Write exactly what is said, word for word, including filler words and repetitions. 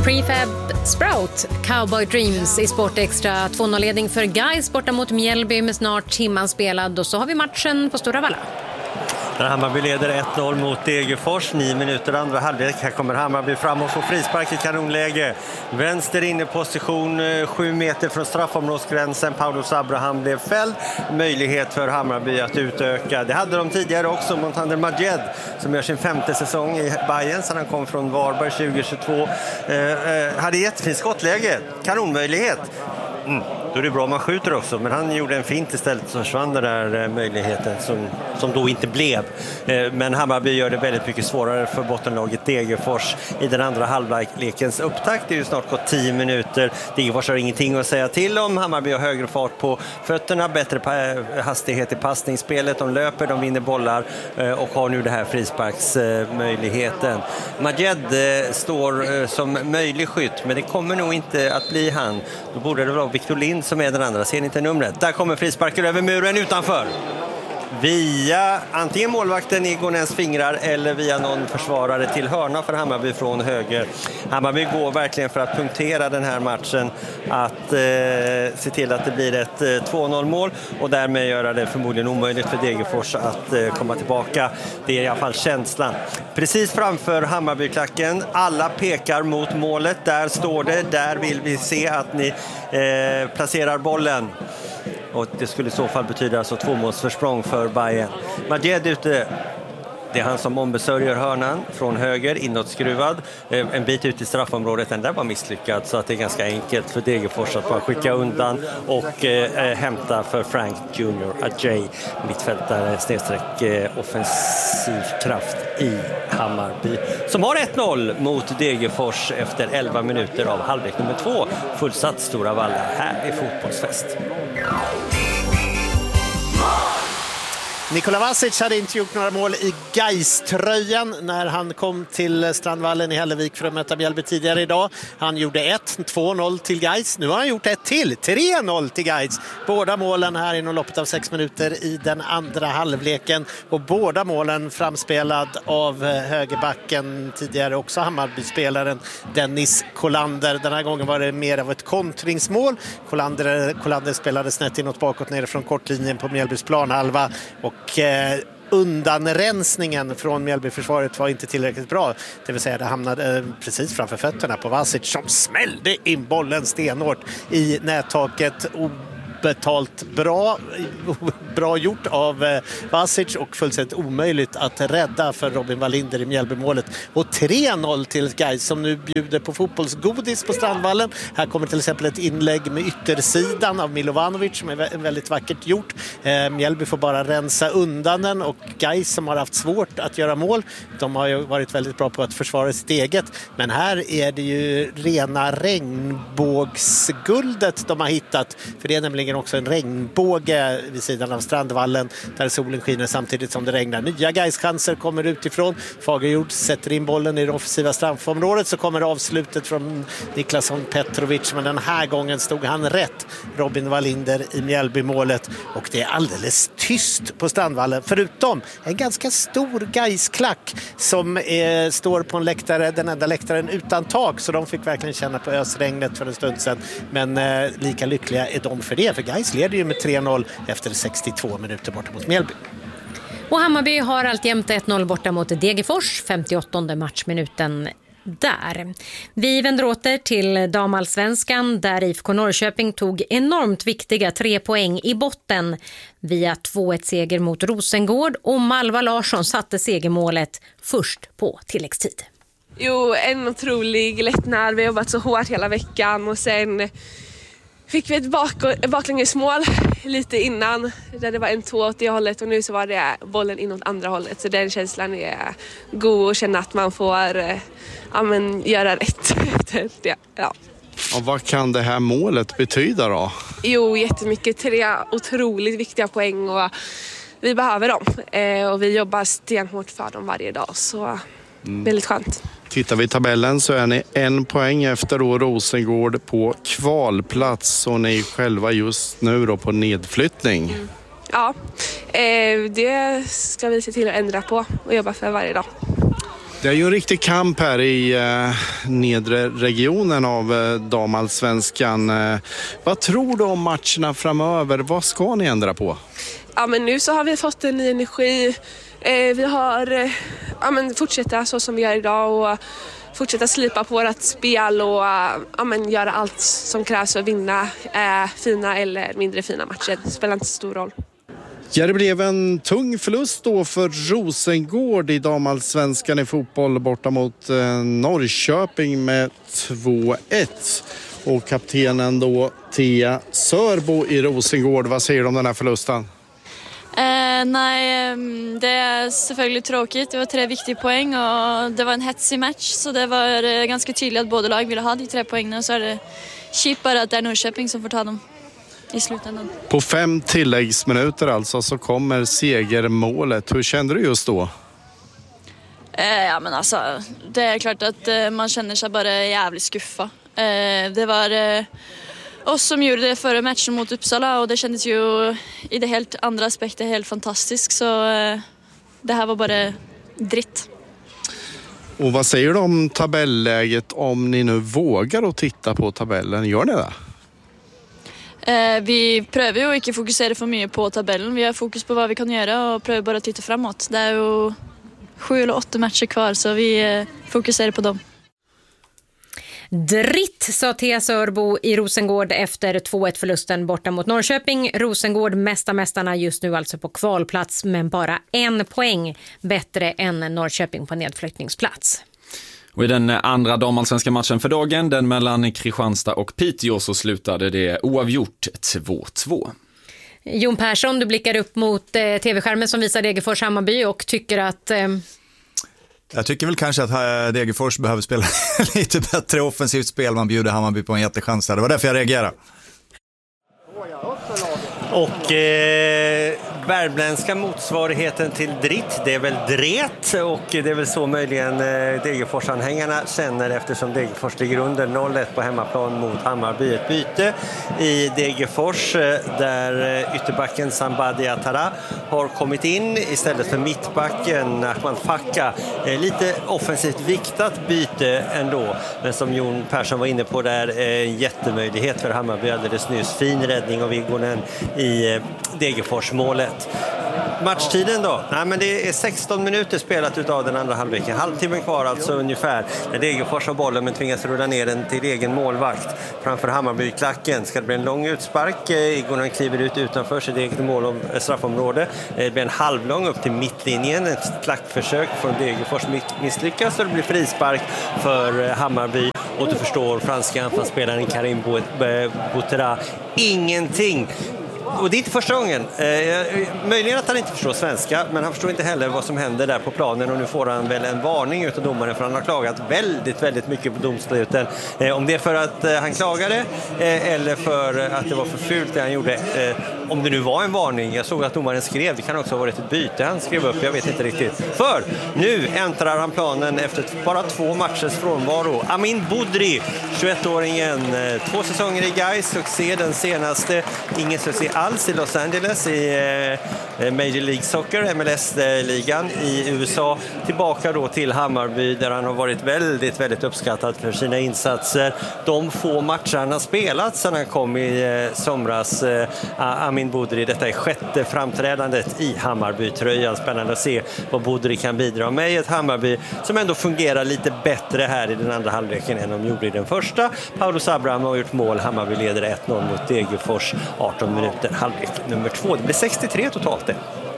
Prefab Sprout, Cowboy Dreams i Sportextra. två noll-ledning för Gais borta mot Mjällby med snart timman spelad. Och så har vi matchen på Stora Valla. Där Hammarby leder ett noll mot Degerfors, nio minuter andra halvlek. Här kommer Hammarby fram och får frispark i kanonläge. Vänster inne position, sju meter från straffområdsgränsen. Paulus Abraham blev fälld. Möjlighet för Hammarby att utöka. Det hade de tidigare också mot Ander Majed som gör sin femte säsong i Bayern sedan han kom från Varberg tjugo tjugotvå. Eh, eh, hade jättefint skottläge, kanonmöjlighet. Mm. Då är det bra om man skjuter också, men han gjorde en fint istället så försvann den där möjligheten som, som då inte blev. Men Hammarby gör det väldigt mycket svårare för bottenlaget Degerfors i den andra halvlekens upptakt. Det är ju snart gått tio minuter. Degerfors har ingenting att säga till om. Hammarby har högre fart på fötterna, bättre hastighet i passningsspelet. De löper, de vinner bollar och har nu det här frisparksmöjligheten. Majed står som möjlig skytt, men det kommer nog inte att bli han. Då borde det vara Victor Lind som är den andra. Ser ni inte numret? Där kommer frisparken över muren utanför. Via antingen målvakten i Gonens fingrar eller via någon försvarare till hörna för Hammarby från höger. Hammarby går verkligen för att punktera den här matchen, att eh, se till att det blir ett eh, två noll mål och därmed göra det förmodligen omöjligt för Degerfors att eh, komma tillbaka. Det är i alla fall känslan. Precis framför Hammarbyklacken, alla pekar mot målet. Där står det, där vill vi se att ni eh, placerar bollen. Och det skulle i så fall betyda alltså tvåmålsförsprång för Bayern. Majed ute. Det är han som ombesörjer hörnan från höger, inåtskruvad. En bit ut i straffområdet, den där var misslyckad. Så att det är ganska enkelt för Degerfors att bara skicka undan och eh, hämta för Frank junior Ajay, mittfältare snedstreck eh, offensiv kraft i Hammarby. Som har ett noll mot Degerfors efter elva minuter av halvlek nummer två. Fullsatt Stora Valla, här är fotbollsfest. Nikola Vasic hade inte gjort några mål i Gais-tröjan när han kom till Strandvallen i Hällevik för att möta Mjällby tidigare idag. Han gjorde ett, två noll till Gais. Nu har han gjort ett till, tre noll till Gais. Båda målen här inom loppet av sex minuter i den andra halvleken. Och båda målen framspelad av högerbacken, tidigare också Hammarby-spelaren Dennis Kolander. Den här gången var det mer av ett kontringsmål. Kolander, Kolander spelade snett inåt bakåt nere från kortlinjen på Mjällbys planhalva. Och Och eh, undanrensningen från Mjällbyförsvaret var inte tillräckligt bra. Det vill säga det hamnade eh, precis framför fötterna på Vasic som smällde in bollen stenhårt i nättaket. Betalt bra, bra gjort av eh, Vasic och fullständigt omöjligt att rädda för Robin Wallinder i Mjällbymålet. Och tre noll till Gais som nu bjuder på fotbollsgodis på Strandvallen. Här kommer till exempel ett inlägg med yttersidan av Milovanovic som är vä- väldigt vackert gjort. Eh, Mjällby får bara rensa undan den och Gais som har haft svårt att göra mål. De har ju varit väldigt bra på att försvara sitt eget. Men här är det ju rena regnbågsguldet de har hittat. För det är nämligen också en regnbåge vid sidan av Strandvallen där solen skiner samtidigt som det regnar. Nya Gais-chanser kommer utifrån. Fagerjord sätter in bollen i det offensiva straffområdet, så kommer avslutet från Niklasson Petrovic, men den här gången stod han rätt, Robin Wallinder i Mjällbymålet, och det är alldeles tyst på Strandvallen förutom en ganska stor Gais-klack som är, står på en läktare, den enda läktaren utan tak, så de fick verkligen känna på ösregnet för en stund sedan, men eh, lika lyckliga är de för det, för Gais leder ju med tre noll efter sextiotvå minuter borta mot Mjällby. Och Hammarby har alltjämt ett noll borta mot Degerfors, femtioåttonde matchminuten där. Vi vänder åter till damallsvenskan där I F K Norrköping tog enormt viktiga tre poäng i botten via två ett seger mot Rosengård, och Malva Larsson satte segermålet först på tilläggstid. Jo, en otrolig lättnad. Vi har jobbat så hårt hela veckan och sen fick vi ett bak- baklängesmål lite innan där det var en två åt det hållet, och nu så var det bollen inåt andra hållet, så den känslan är god och känna att man får ja, men, göra rätt efter det. Ja. Och vad kan det här målet betyda då? Jo, jättemycket. Tre otroligt viktiga poäng och vi behöver dem eh, och vi jobbar stenhårt för dem varje dag, så mm. väldigt skönt. Tittar vi i tabellen så är ni en poäng efter då Rosengård på kvalplats, och ni själva just nu då på nedflyttning. Mm. Ja, eh, det ska vi se till att ändra på och jobba för varje dag. Det är ju en riktig kamp här i eh, nedre regionen av eh, damallsvenskan. Eh, vad tror du om matcherna framöver? Vad ska ni ändra på? Ja, men nu så har vi fått en ny energi. Eh, vi har eh, ja, men fortsätta så som vi gör idag och fortsätta slipa på vårt spel och ja, men göra allt som krävs för att vinna eh, fina eller mindre fina matcher. Det spelar inte så stor roll. Ja, det blev en tung förlust då för Rosengård i damallsvenskan i fotboll borta mot eh, Norrköping med två ett. Och kaptenen då Thea Sörbo i Rosengård, vad säger du om den här förlusten? Eh, nej, det är selvfølgelig tråkigt. Det var tre viktiga poäng och det var en hetsig match, så det var eh, ganska tydligt att båda lag ville ha de tre poängen, så är det kjipt bara att det är Norrköping som får ta dem i slutändan. På fem tilläggsminuter alltså så kommer segermålet. Hur kände du just då? Eh, ja, men alltså, det är klart att eh, man känner sig bara jävligt skuffa. Eh, det var eh, oss som gjorde det före matchen mot Uppsala och det kändes ju i det helt andra aspekter helt fantastiskt, så eh, det här var bara dritt. Och vad säger du om tabelläget om ni nu vågar att titta på tabellen? Gör ni det? Eh, vi prövar ju inte fokusera för mycket på tabellen. Vi har fokus på vad vi kan göra och prövar bara att titta framåt. Det är ju sju eller åtta matcher kvar, så vi eh, fokuserar på dem. Dritt, sa Thea Sörbo i Rosengård efter två ett förlusten borta mot Norrköping. Rosengård, mästarmästarna just nu alltså på kvalplats, men bara en poäng bättre än Norrköping på nedflyttningsplats. Och i den andra damallsvenska matchen för dagen, den mellan Kristianstad och Piteå, så slutade det oavgjort två två. Jon Persson, du blickar upp mot eh, tv-skärmen som visar Degerfors Hammarby och tycker att... Eh... Jag tycker väl kanske att Degerfors behöver spela lite bättre offensivt spel. Man bjuder Hammarby på en jättechans där. Det var därför jag reagerade. Och eh, värmländska motsvarigheten till dritt, det är väl dret, och det är väl så möjligen eh, Degerfors-anhängarna känner, eftersom Degerfors ligger under noll ett på hemmaplan mot Hammarby. Ett byte i Degerfors eh, där eh, ytterbacken Sambadi Atara har kommit in istället för mittbacken Ahmad Fakka. Eh, lite offensivt viktat byte ändå, men som Jon Persson var inne på där, eh, en jättemöjlighet för Hammarby alldeles nyss. Fin räddning av Viggonen i Degerfors-målet. Matchtiden då? Nej, men det är sexton minuter spelat utav den andra halvleken. Halvtimmen kvar alltså ungefär. När Degerfors har bollen men tvingas rulla ner den till egen målvakt. Framför Hammarby-klacken ska det bli en lång utspark. Igorna kliver ut utanför sitt eget mål om straffområde. Det blir en halvlång upp till mittlinjen. Ett klackförsök från Degerfors misslyckas och det blir frispark för Hammarby. Och du förstår, franska anfallsspelaren Karim Boutera ingenting. Och det är inte första gången. Eh, möjligen att han inte förstår svenska, men han förstår inte heller vad som händer där på planen, och nu får han väl en varning utav domaren, för han har klagat väldigt, väldigt mycket på domsluten. Eh, om det är för att eh, han klagade eh, eller för att det var för fult det han gjorde. Eh, om det nu var en varning, jag såg att domaren skrev, det kan också ha varit ett byte han skrev upp, jag vet inte riktigt. För nu äntrar han planen efter bara två matchers frånvaro. Amin Boudry, tjugoett-åringen, eh, två säsonger i Gais, succé den senaste, ingen succé alls i Los Angeles i eh, Major League Soccer, M L S-ligan i U S A. Tillbaka då till Hammarby där han har varit väldigt, väldigt uppskattad för sina insatser. De få matcher han har spelat sedan han kom i eh, somras. Eh, Amin Boudry, detta är sjätte framträdandet i Hammarby-tröjan. Spännande att se vad Boudry kan bidra med i ett Hammarby som ändå fungerar lite bättre här i den andra halvleken än de gjorde i den första. Paulus Abraham har gjort mål. Hammarby leder ett noll mot Degerfors, arton minuter. Halvlek nummer två. Det blir sextiotre totalt det.